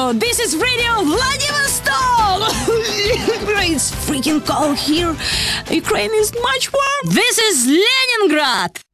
This is Radio Vladivostok! It's freaking cold here. Ukraine is much warm. This is Leningrad!